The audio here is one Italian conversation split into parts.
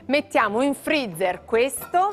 Mettiamo in freezer questo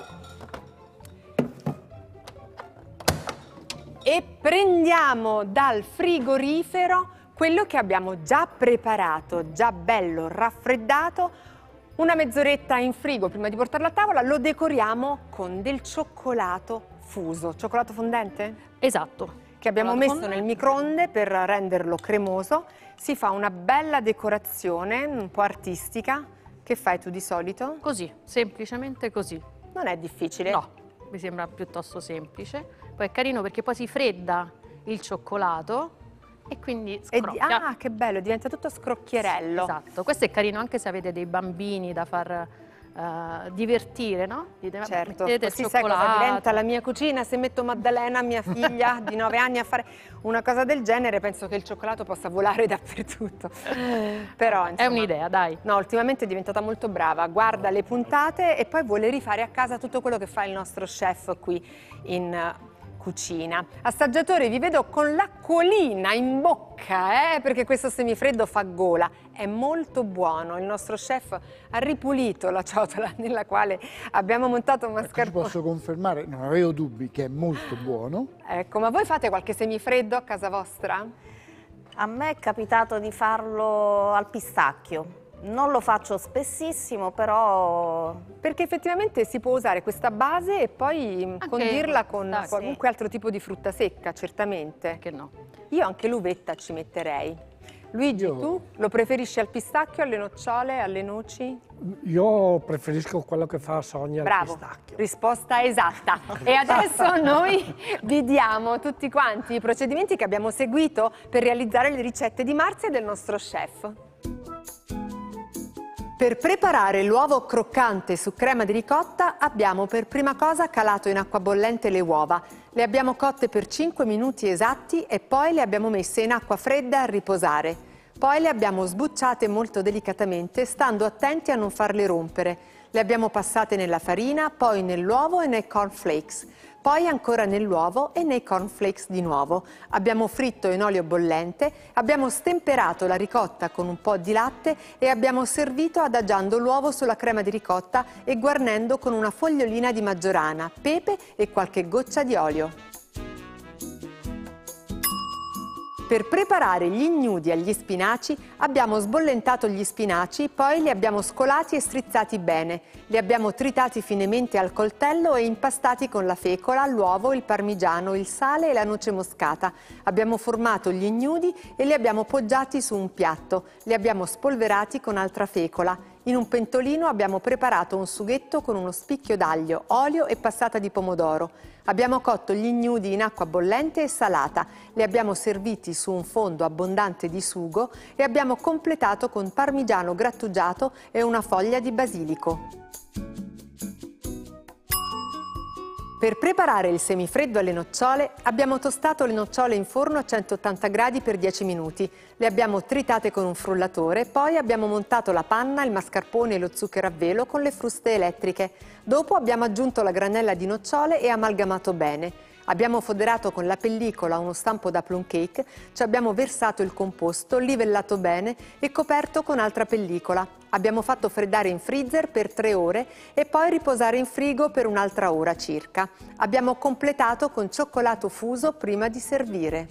e prendiamo dal frigorifero quello che abbiamo già preparato, già bello raffreddato. Una mezz'oretta in frigo prima di portarlo a tavola, lo decoriamo con del cioccolato fuso. Cioccolato fondente? Esatto. Che abbiamo messo nel microonde per renderlo cremoso. Si fa una bella decorazione, un po' artistica. Che fai tu di solito? Così, semplicemente così. Non è difficile? No, mi sembra piuttosto semplice. Poi è carino perché poi si fredda il cioccolato e quindi scrocchia. Ah, che bello, diventa tutto scrocchierello. Esatto, questo è carino anche se avete dei bambini da far divertire, no? Dite, Certo, mettete il così sai cosa cioccolato. diventa la mia cucina se metto Maddalena, mia figlia di 9 anni, a fare una cosa del genere, penso che il cioccolato possa volare dappertutto. Però, insomma, È un'idea, dai. No, ultimamente è diventata molto brava, guarda le puntate e poi vuole rifare a casa tutto quello che fa il nostro chef qui in cucina. Assaggiatori, vi vedo con l'acquolina in bocca, perché questo semifreddo fa gola. È molto buono, il nostro chef ha ripulito la ciotola nella quale abbiamo montato mascarpone. Posso confermare, non avevo dubbi che è molto buono. Ecco, ma voi fate qualche semifreddo a casa vostra? A me è capitato di farlo al pistacchio. Non lo faccio spessissimo, però... Perché effettivamente si può usare questa base e poi condirla con qualunque altro tipo di frutta secca, certamente. Che no. Io anche l'uvetta ci metterei. Luigi, tu lo preferisci al pistacchio, alle nocciole, alle noci? Io preferisco quello che fa Sonia al Bravo, pistacchio. risposta esatta. E adesso noi vi diamo tutti quanti i procedimenti che abbiamo seguito per realizzare le ricette di Marzia e del nostro chef. Per preparare l'uovo croccante su crema di ricotta abbiamo per prima cosa calato in acqua bollente le uova. Le abbiamo cotte per 5 minuti esatti e poi le abbiamo messe in acqua fredda a riposare. Poi le abbiamo sbucciate molto delicatamente, stando attenti a non farle rompere. Le abbiamo passate nella farina, poi nell'uovo e nei cornflakes. Poi ancora nell'uovo e nei cornflakes di nuovo. Abbiamo fritto in olio bollente, abbiamo stemperato la ricotta con un po' di latte e abbiamo servito adagiando l'uovo sulla crema di ricotta e guarnendo con una fogliolina di maggiorana, pepe e qualche goccia di olio. Per preparare gli ignudi agli spinaci abbiamo sbollentato gli spinaci, poi li abbiamo scolati e strizzati bene. Li abbiamo tritati finemente al coltello e impastati con la fecola, l'uovo, il parmigiano, il sale e la noce moscata. Abbiamo formato gli ignudi e li abbiamo poggiati su un piatto. Li abbiamo spolverati con altra fecola. In un pentolino abbiamo preparato un sughetto con uno spicchio d'aglio, olio e passata di pomodoro. Abbiamo cotto gli ignudi in acqua bollente e salata, li abbiamo serviti su un fondo abbondante di sugo e abbiamo completato con parmigiano grattugiato e una foglia di basilico. Per preparare il semifreddo alle nocciole abbiamo tostato le nocciole in forno a 180 gradi per 10 minuti. Le abbiamo tritate con un frullatore, poi abbiamo montato la panna, il mascarpone e lo zucchero a velo con le fruste elettriche. Dopo abbiamo aggiunto la granella di nocciole e amalgamato bene. Abbiamo foderato con la pellicola uno stampo da plum cake, ci abbiamo versato il composto, livellato bene e coperto con altra pellicola. Abbiamo fatto freddare in freezer per 3 ore e poi riposare in frigo per un'altra ora circa. Abbiamo completato con cioccolato fuso prima di servire.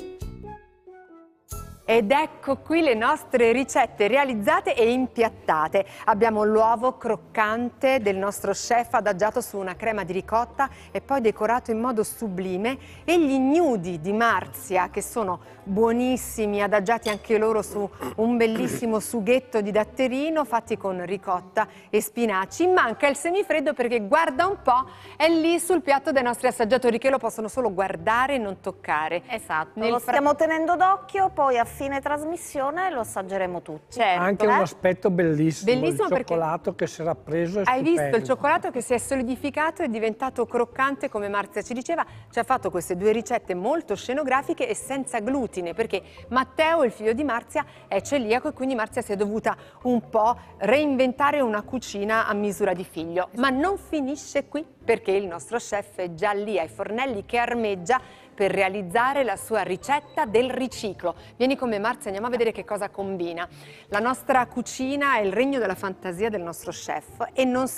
Ed ecco qui le nostre ricette realizzate e impiattate. Abbiamo l'uovo croccante del nostro chef adagiato su una crema di ricotta e poi decorato in modo sublime e gli ignudi di Marzia che sono buonissimi, adagiati anche loro su un bellissimo sughetto di datterino fatti con ricotta e spinaci. Manca il semifreddo perché guarda un po', è lì sul piatto dei nostri assaggiatori che lo possono solo guardare e non toccare. Esatto, lo stiamo tenendo d'occhio, poi a fine trasmissione lo assaggeremo tutti. Certo, Anche un aspetto bellissimo, Bellissimo il cioccolato che si era preso è hai stupendo. visto il cioccolato che si è solidificato e è diventato croccante come Marzia ci diceva, ci ha fatto queste 2 ricette molto scenografiche e senza glutine perché Matteo, il figlio di Marzia, è celiaco e quindi Marzia si è dovuta un po' reinventare una cucina a misura di figlio. Ma non finisce qui perché il nostro chef è già lì ai fornelli che armeggia per realizzare la sua ricetta del riciclo. Vieni con me Marzia, andiamo a vedere che cosa combina. La nostra cucina è il regno della fantasia del nostro chef e non